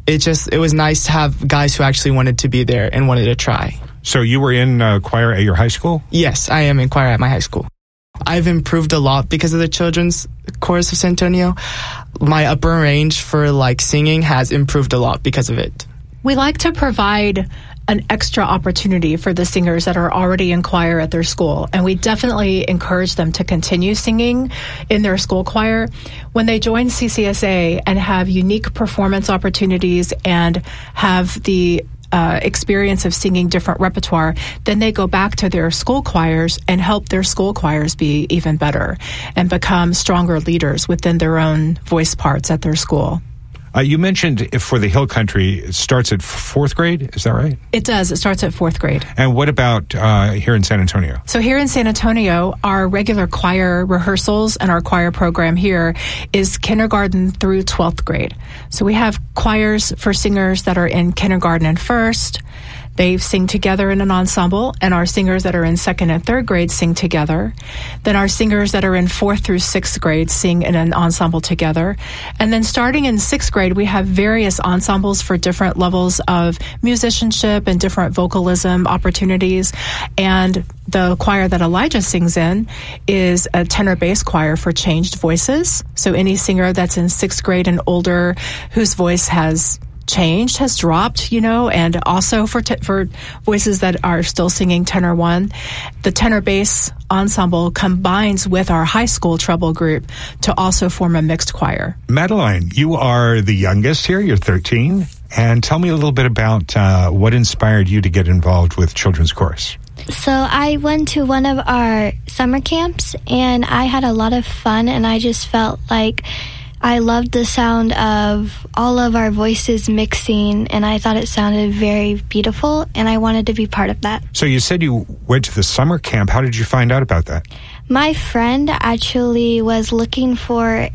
it was nice to have guys who actually wanted to be there and wanted to try. So you were in choir at your high school? Yes, I am in choir at my high school. I've improved a lot because of the Children's Chorus of San Antonio. My upper range for singing has improved a lot because of it. We like to provide an extra opportunity for the singers that are already in choir at their school, and we definitely encourage them to continue singing in their school choir. When they join CCSA and have unique performance opportunities and have the experience of singing different repertoire, then they go back to their school choirs and help their school choirs be even better and become stronger leaders within their own voice parts at their school. You mentioned for the Hill Country, it starts at 4th grade. Is that right? It does. It starts at 4th grade. And what about here in San Antonio? So here in San Antonio, our regular choir rehearsals and our choir program here is kindergarten through 12th grade. So we have choirs for singers that are in kindergarten and first. They sing together in an ensemble, and our singers that are in 2nd and 3rd grade sing together. Then our singers that are in 4th through 6th grade sing in an ensemble together. And then starting in 6th grade, we have various ensembles for different levels of musicianship and different vocalism opportunities. And the choir that Elijah sings in is a tenor bass choir for changed voices. So any singer that's in 6th grade and older whose voice has changed, has dropped, and also for voices that are still singing tenor 1, the tenor bass ensemble combines with our high school treble group to also form a mixed choir. Madeline, you are the youngest here. You're 13. And tell me a little bit about what inspired you to get involved with Children's Chorus. So I went to one of our summer camps, and I had a lot of fun, and I just felt like I loved the sound of all of our voices mixing, and I thought it sounded very beautiful, and I wanted to be part of that. So you said you went to the summer camp. How did you find out about that? My friend actually was looking for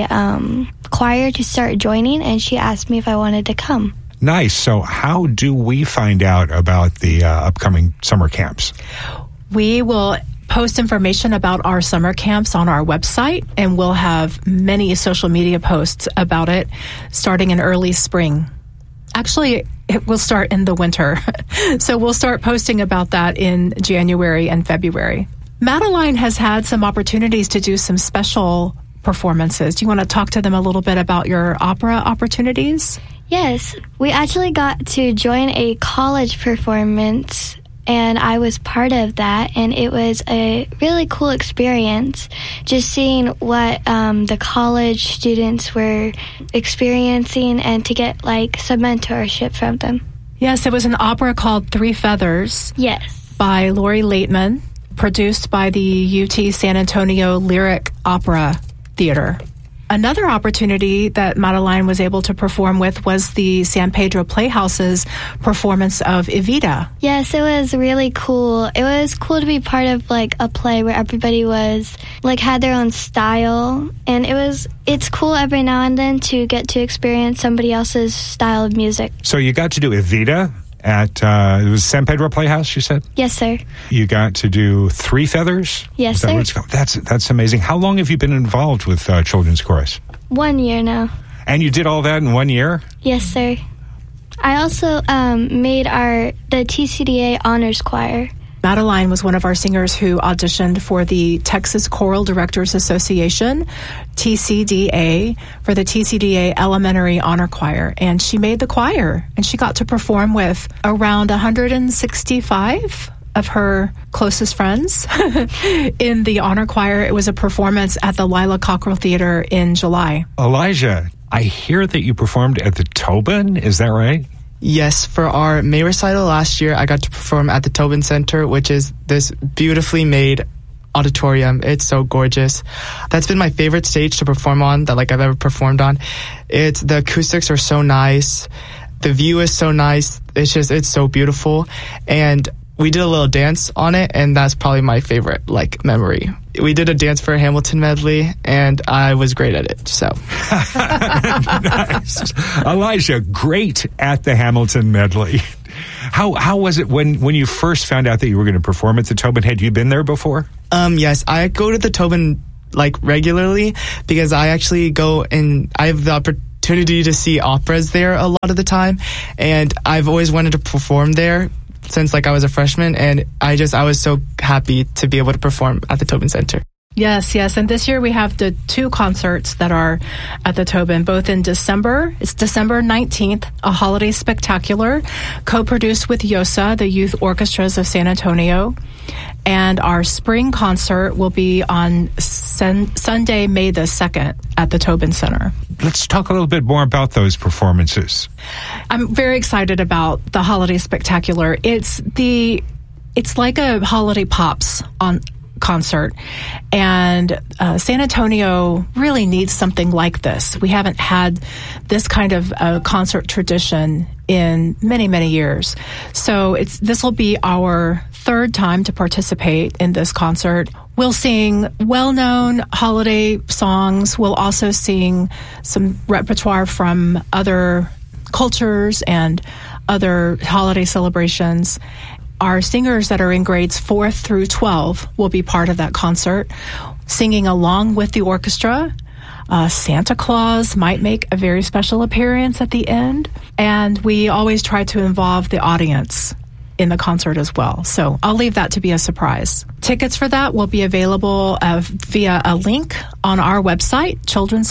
a choir to start joining, and she asked me if I wanted to come. Nice. So how do we find out about the upcoming summer camps? We will post information about our summer camps on our website, and we'll have many social media posts about it starting in early spring. Actually, it will start in the winter. So we'll start posting about that in January and February. Madeline has had some opportunities to do some special performances. Do you want to talk to them a little bit about your opera opportunities? Yes, we actually got to join a college performance, and I was part of that, and it was a really cool experience just seeing what the college students were experiencing and to get some mentorship from them. Yes, it was an opera called Three Feathers. Yes. By Lori Laitman, produced by the UT San Antonio Lyric Opera Theater. Another opportunity that Madeline was able to perform with was the San Pedro Playhouse's performance of Evita. Yes, it was really cool. It was cool to be part of a play where everybody was had their own style, and it's cool every now and then to get to experience somebody else's style of music. So you got to do Evita at it was San Pedro Playhouse, you said? Yes, sir. You got to do Three Feathers? Yes, sir. That's amazing. How long have you been involved with Children's Chorus? 1 year now. And you did all that in 1 year? Yes, sir. I also made the TCDA Honors Choir. Madeline was one of our singers who auditioned for the Texas Choral Directors Association, TCDA, for the TCDA Elementary Honor Choir. And she made the choir, and she got to perform with around 165 of her closest friends in the honor choir. It was a performance at the Lila Cockrell Theater in July. Elijah, I hear that you performed at the Tobin. Is that right? Yes, for our May recital last year, I got to perform at the Tobin Center, which is this beautifully made auditorium. It's so gorgeous. That's been my favorite stage to perform on that I've ever performed on. The acoustics are so nice. The view is so nice. It's so beautiful. And we did a little dance on it, and that's probably my favorite memory. We did a dance for a Hamilton medley, and I was great at it. So, nice. Elijah, great at the Hamilton medley. How was it when you first found out that you were going to perform at the Tobin? Had you been there before? Yes, I go to the Tobin regularly because I actually go and I have the opportunity opportunity to see operas there a lot of the time, and I've always wanted to perform there since like I was a freshman, and I was so happy to be able to perform at the Tobin Center. Yes. And this year we have the 2 concerts that are at the Tobin, both in December. It's December 19th, a holiday spectacular, co-produced with YOSA, the Youth Orchestras of San Antonio. And our spring concert will be on Sunday, May the 2nd at the Tobin Center. Let's talk a little bit more about those performances. I'm very excited about the holiday spectacular. It's like a holiday pops on concert, and San Antonio really needs something like this. We haven't had this kind of concert tradition in many years, so this will be our 3rd time to participate in this concert. We'll sing well-known holiday songs. We'll also sing some repertoire from other cultures and other holiday celebrations. Our singers that are in grades 4 through 12 will be part of that concert, singing along with the orchestra. Santa Claus might make a very special appearance at the end, and we always try to involve the audience in the concert as well. So I'll leave that to be a surprise. Tickets for that will be available via a link on our website,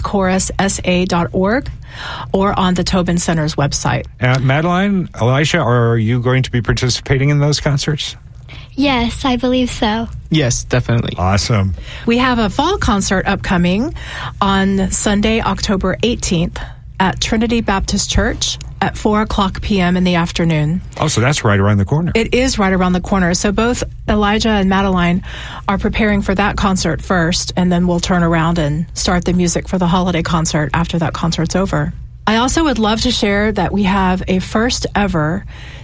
childrenschorussa.org, or on the Tobin Center's website. Madeline, Elijah, are you going to be participating in those concerts? Yes, I believe so. Yes, definitely. Awesome. We have a fall concert upcoming on Sunday, October 18th at Trinity Baptist Church at 4:00 p.m. in the afternoon. Oh, so that's right around the corner. It is right around the corner. So both Elijah and Madeline are preparing for that concert first, and then we'll turn around and start the music for the holiday concert after that concert's over. I also would love to share that we have a first ever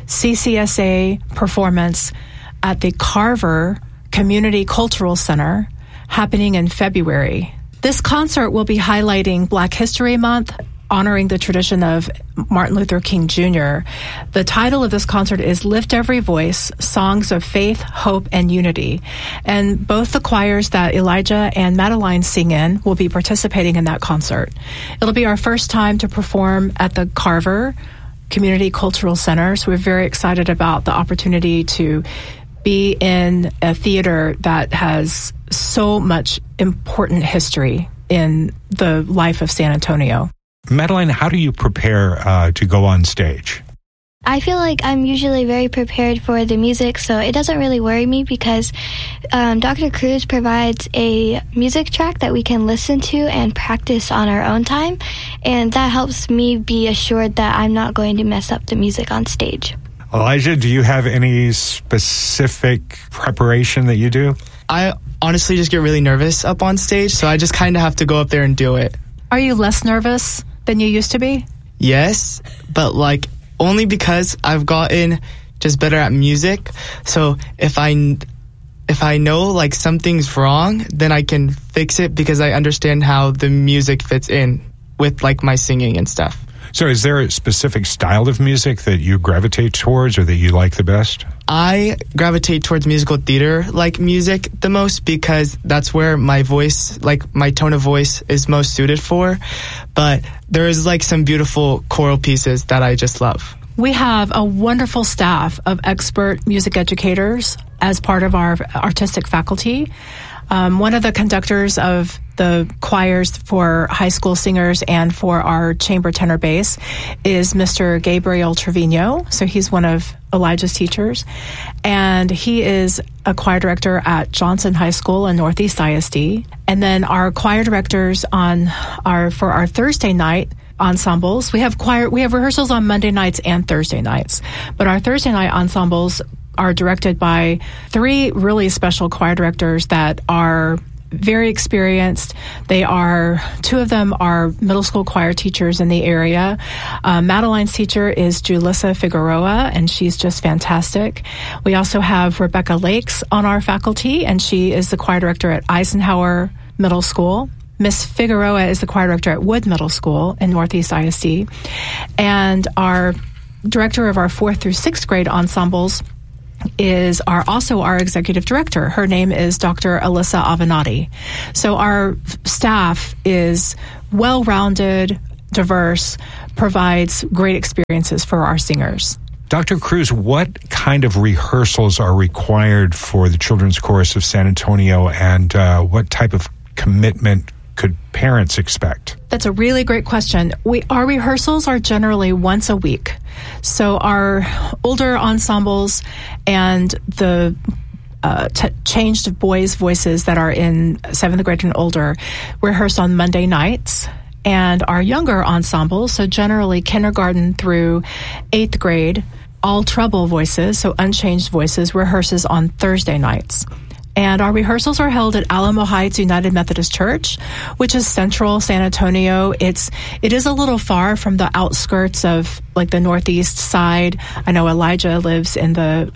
CCSA performance at the Carver Community Cultural Center happening in February. This concert will be highlighting Black History Month, honoring the tradition of Martin Luther King Jr. The title of this concert is Lift Every Voice, Songs of Faith, Hope, and Unity. And both the choirs that Elijah and Madeline sing in will be participating in that concert. It'll be our first time to perform at the Carver Community Cultural Center, so we're very excited about the opportunity to be in a theater that has so much important history in the life of San Antonio. Madeline, how do you prepare to go on stage? I feel like I'm usually very prepared for the music, so it doesn't really worry me because Dr. Cruz provides a music track that we can listen to and practice on our own time, and that helps me be assured that I'm not going to mess up the music on stage. Elijah, do you have any specific preparation that you do? I honestly just get really nervous up on stage, so I just kind of have to go up there and do it. Are you less nervous than you used to be? Yes, but like only because I've gotten just better at music. So if I know like something's wrong, then I can fix it because I understand how the music fits in with like my singing and stuff. So is there a specific style of music that you gravitate towards or that you like the best? I gravitate towards musical theater like music the most because that's where my voice, like my tone of voice is most suited for. But there is like some beautiful choral pieces that I just love. We have a wonderful staff of expert music educators as part of our artistic faculty. One of the conductors of the choirs for high school singers and for our chamber tenor bass is Mr. Gabriel Trevino. So he's one of Elijah's teachers. And he is a choir director at Johnson High School in Northeast ISD. And then our choir directors for our Thursday night ensembles. We have rehearsals on Monday nights and Thursday nights. But our Thursday night ensembles are directed by 3 really special choir directors that are very experienced. 2 of them are middle school choir teachers in the area. Madeline's teacher is Julissa Figueroa, and she's just fantastic. We also have Rebecca Lakes on our faculty, and she is the choir director at Eisenhower Middle School. Miss Figueroa is the choir director at Wood Middle School in Northeast ISD. And our director of our 4th through 6th grade ensembles is also our executive director. Her name is Dr. Alyssa Avenatti. So our staff is well-rounded, diverse, provides great experiences for our singers. Dr. Cruz, what kind of rehearsals are required for the Children's Chorus of San Antonio, and what type of commitment could parents expect? That's a really great question. Our rehearsals are generally once a week. So our older ensembles and the changed boys' voices that are in 7th grade and older rehearse on Monday nights. And our younger ensembles, so generally kindergarten through 8th grade, all treble voices, so unchanged voices, rehearses on Thursday nights. And our rehearsals are held at Alamo Heights United Methodist Church, which is central San Antonio. It is a little far from the outskirts of like the northeast side. I know Elijah lives in the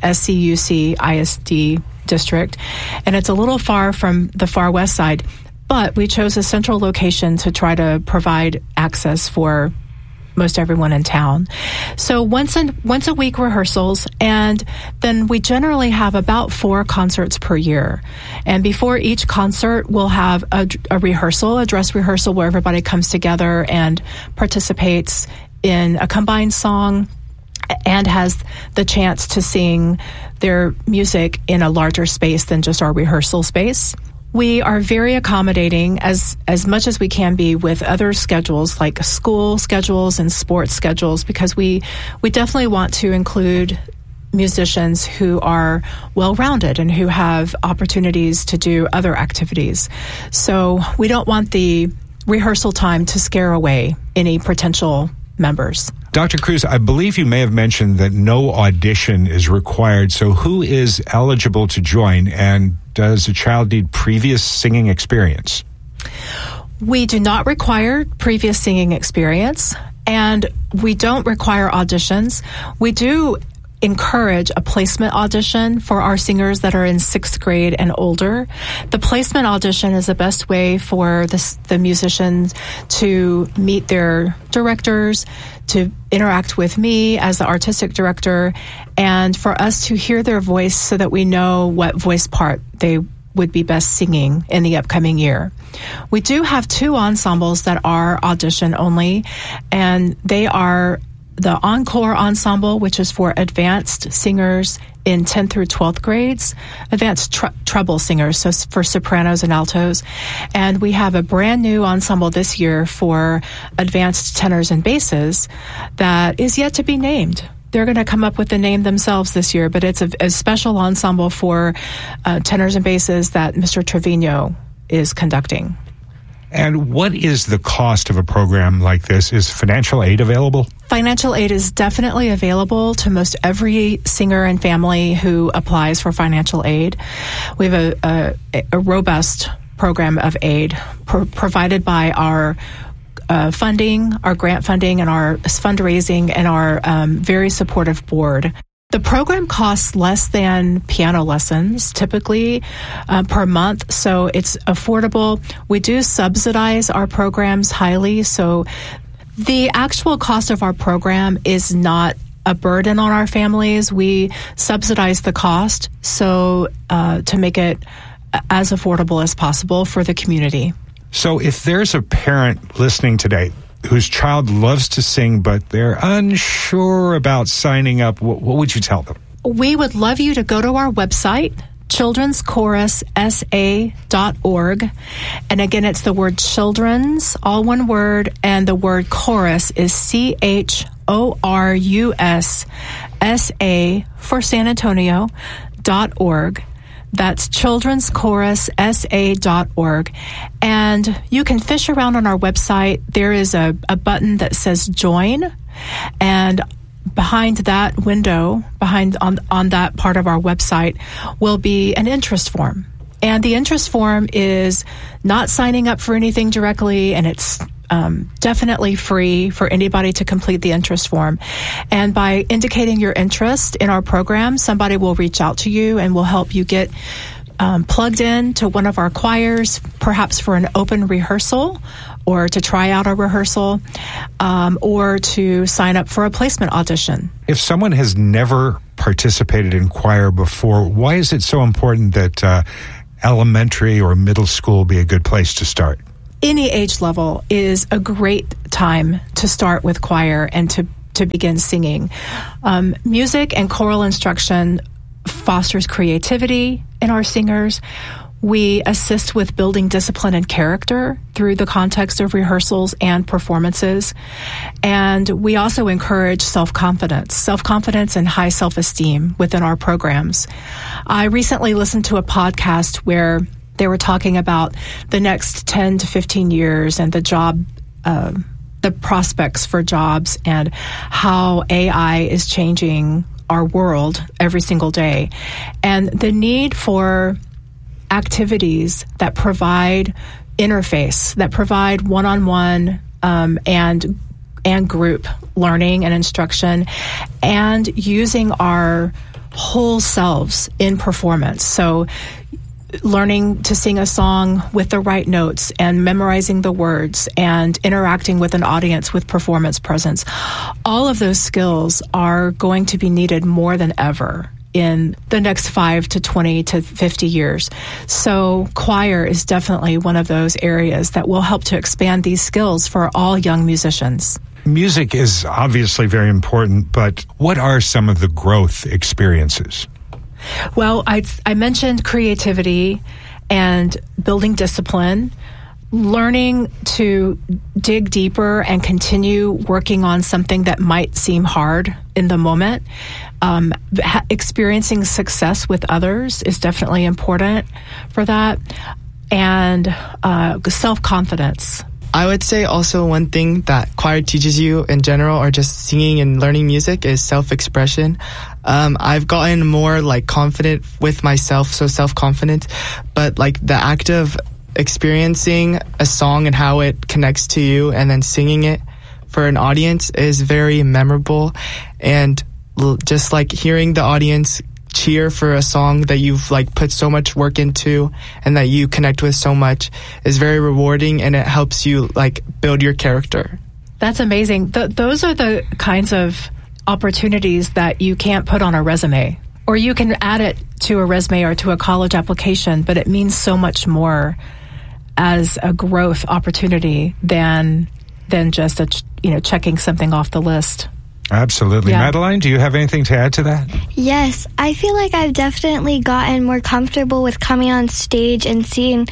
SCUC ISD district, and it's a little far from the far west side. But we chose a central location to try to provide access for most everyone in town. So once a week rehearsals, and then we generally have about 4 concerts per year. And before each concert, we'll have a dress rehearsal where everybody comes together and participates in a combined song and has the chance to sing their music in a larger space than just our rehearsal space. We are very accommodating as much as we can be with other schedules like school schedules and sports schedules, because we definitely want to include musicians who are well-rounded and who have opportunities to do other activities. So we don't want the rehearsal time to scare away any potential members. Dr. Cruz, I believe you may have mentioned that no audition is required. So who is eligible to join, and does a child need previous singing experience? We do not require previous singing experience, and we don't require auditions. We do encourage a placement audition for our singers that are in 6th grade and older. The placement audition is the best way for the musicians to meet their directors, to interact with me as the artistic director, and for us to hear their voice so that we know what voice part they would be best singing in the upcoming year. We do have 2 ensembles that are audition only, and they are the Encore Ensemble, which is for advanced singers in 10th through 12th grades, advanced treble singers, so for sopranos and altos. And we have a brand new ensemble this year for advanced tenors and basses that is yet to be named. They're going to come up with the name themselves this year, but it's a special ensemble for tenors and basses that Mr. Trevino is conducting. And what is the cost of a program like this? Is financial aid available? Financial aid is definitely available to most every singer and family who applies for financial aid. We have a robust program of aid provided by our funding, our grant funding, and our fundraising, and our very supportive board. The program costs less than piano lessons, typically per month, so it's affordable. We do subsidize our programs highly, so the actual cost of our program is not a burden on our families. We subsidize the cost so to make it as affordable as possible for the community. So if there's a parent listening today whose child loves to sing, but they're unsure about signing up, what would you tell them? We would love you to go to our website, childrenschorussa.org. And again, it's the word children's, all one word, and the word chorus is CHORUSSA for San Antonio.org. That's childrenschorussa.org. And you can fish around on our website. There is a button that says join. And behind that window, on that part of our website, will be an interest form. And the interest form is not signing up for anything directly, and it's definitely free for anybody to complete the interest form. And by indicating your interest in our program, somebody will reach out to you and will help you get plugged in to one of our choirs, perhaps for an open rehearsal or to try out a rehearsal, or to sign up for a placement audition. If someone has never participated in choir before, why is it so important that elementary or middle school be a good place to start? any age level is a great time to start with choir and to begin singing. Music and choral instruction fosters creativity in our singers. We assist with building discipline and character through the context of rehearsals and performances. And we also encourage self-confidence and high self-esteem within our programs. I recently listened to a podcast where they were talking about the next 10 to 15 years and the prospects for jobs and how AI is changing our world every single day. And the need for activities that provide interface, that provide one-on-one and group learning and instruction, and using our whole selves in performance. So learning to sing a song with the right notes and memorizing the words and interacting with an audience with performance presence. All of those skills are going to be needed more than ever in the next 5 to 20 to 50 years. So choir is definitely one of those areas that will help to expand these skills for all young musicians. Music is obviously very important, but what are some of the growth experiences? Well, I mentioned creativity and building discipline, learning to dig deeper and continue working on something that might seem hard in the moment. Experiencing success with others is definitely important for that. And self-confidence. I would say also one thing that choir teaches you in general, or just singing and learning music, is self-expression. I've gotten more confident with myself, so self-confident, but the act of experiencing a song and how it connects to you and then singing it for an audience is very memorable. And just hearing the audience cheer for a song that you've put so much work into and that you connect with so much is very rewarding, and it helps you build your character. That's amazing. Those are the kinds of opportunities that you can't put on a resume, or you can add it to a resume or to a college application, but it means so much more as a growth opportunity than just checking something off the list. Absolutely. Yeah. Madeline, do you have anything to add to that? Yes, I feel like I've definitely gotten more comfortable with coming on stage and seeing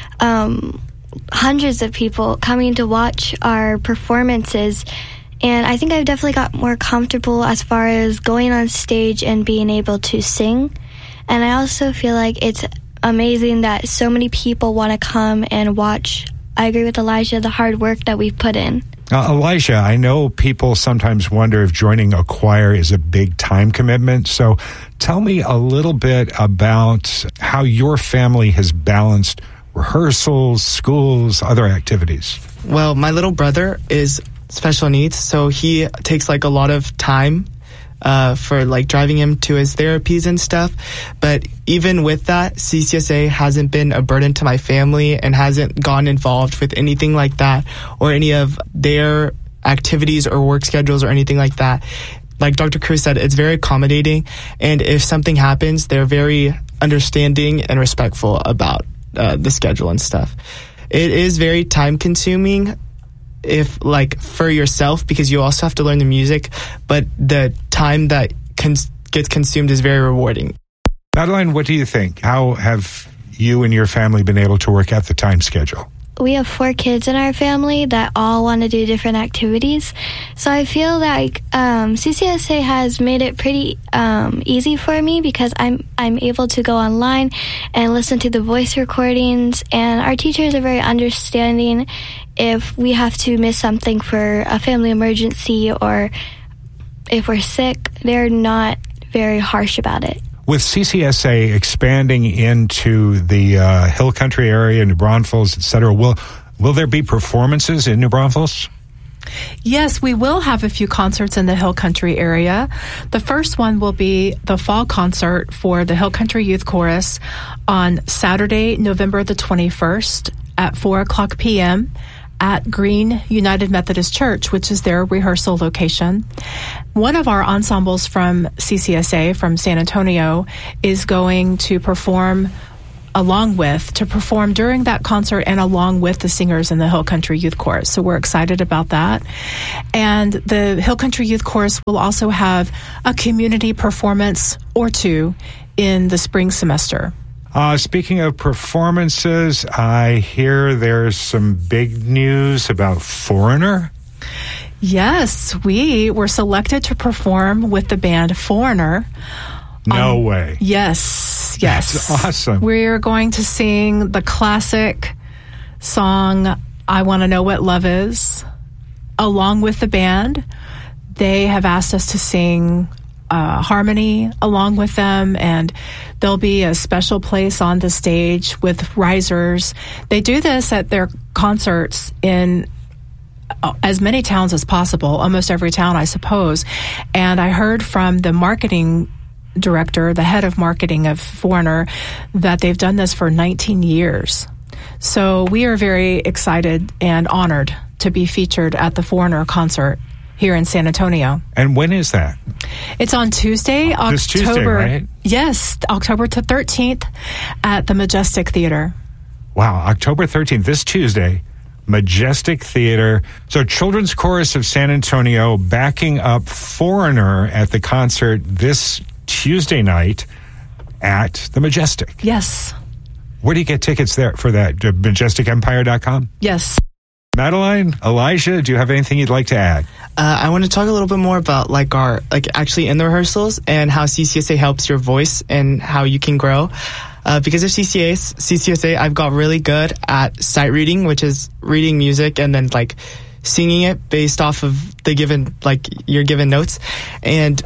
hundreds of people coming to watch our performances. And I think I've definitely got more comfortable as far as going on stage and being able to sing. And I also feel like it's amazing that so many people want to come and watch. I agree with Elijah, the hard work that we've put in. Elijah, I know people sometimes wonder if joining a choir is a big time commitment. So tell me a little bit about how your family has balanced rehearsals, schools, other activities. Well, my little brother is special needs, so he takes a lot of time for driving him to his therapies and stuff. But even with that, CCSA hasn't been a burden to my family and hasn't gotten involved with anything like that or any of their activities or work schedules or anything like that. Like Dr. Cruz said, it's very accommodating, and if something happens, they're very understanding and respectful about the schedule and stuff. It is very time consuming if for yourself, because you also have to learn the music, but the time that gets consumed is very rewarding. Madeline, what do you think? How have you and your family been able to work out the time schedule? We have 4 kids in our family that all want to do different activities. So I feel like CCSA has made it pretty easy for me because I'm able to go online and listen to the voice recordings, and our teachers are very understanding if we have to miss something for a family emergency or if we're sick. They're not very harsh about it. With CCSA expanding into the Hill Country area, New Braunfels, etc., will there be performances in New Braunfels? Yes, we will have a few concerts in the Hill Country area. The first one will be the fall concert for the Hill Country Youth Chorus on Saturday, November the 21st at 4 o'clock p.m. at Green United Methodist Church, which is their rehearsal location. One of our ensembles from CCSA, from San Antonio, is going to perform along with to perform during that concert and along with the singers in the Hill Country Youth Chorus. So we're excited about that. And the Hill Country Youth Chorus will also have a community performance or two in the spring semester. Speaking of performances, I hear there's some big news about Foreigner. Yes, we were selected to perform with the band Foreigner. No way. Yes. That's awesome. We're going to sing the classic song, I Want to Know What Love Is, along with the band. They have asked us to sing harmony along with them, and there'll be a special place on the stage with risers. They do this at their concerts in as many towns as possible, almost every town, I suppose. And I heard from the marketing director, the head of marketing of Foreigner, that they've done this for 19 years. So we are very excited and honored to be featured at the Foreigner concert here in San Antonio. And when is that? It's on Tuesday, October. This Tuesday, right? Yes, October 13th at the Majestic Theater. Wow, October 13th, this Tuesday, Majestic Theater. So Children's Chorus of San Antonio backing up Foreigner at the concert this Tuesday night at the Majestic. Yes. Where do you get tickets there for that? MajesticEmpire.com? Yes. Madeline, Elijah, do you have anything you'd like to add? I want to talk a little bit more about actually in the rehearsals and how CCSA helps your voice and how you can grow. Because of CCSA, I've got really good at sight reading, which is reading music and then singing it based off of the given your given notes, and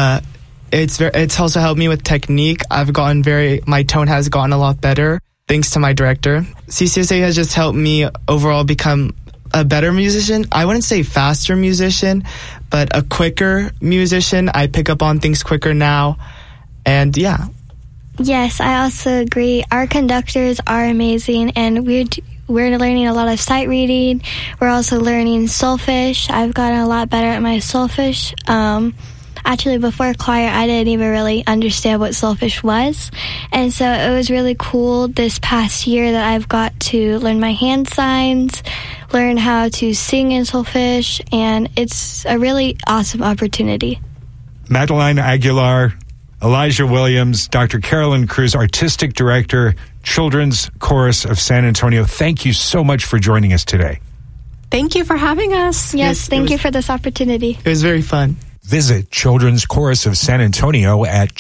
it's also helped me with technique. My tone has gotten a lot better thanks to my director. CCSA has just helped me overall become a better musician. I wouldn't say faster musician, but a quicker musician. I pick up on things quicker now, and yeah. Yes, I also agree. Our conductors are amazing, and we're learning a lot of sight reading. We're also learning solfege. I've gotten a lot better at my solfege. Actually, before choir, I didn't even really understand what solfege was. And so it was really cool this past year that I've got to learn my hand signs, learn how to sing in solfege, and it's a really awesome opportunity. Madeline Aguilar, Elijah Williams, Dr. Carolyn Cruz, Artistic Director, Children's Chorus of San Antonio. Thank you so much for joining us today. Thank you for having us. Yes, thank you for this opportunity. It was very fun. Visit Children's Chorus of San Antonio at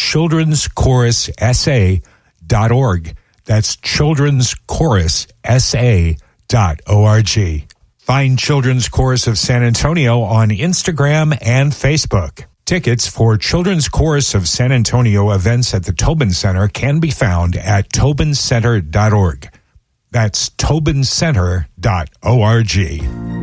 children'schorussa.org. That's children'schorussa.org. Find Children's Chorus of San Antonio on Instagram and Facebook. Tickets for Children's Chorus of San Antonio events at the Tobin Center can be found at tobincenter.org. That's tobincenter.org.